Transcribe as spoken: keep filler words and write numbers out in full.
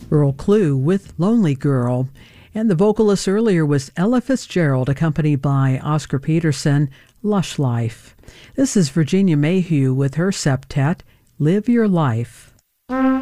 Earl Klugh with Lonely Girl. And the vocalist earlier was Ella Fitzgerald, accompanied by Oscar Peterson, Lush Life. This is Virginia Mayhew with her septet, Live Your Life.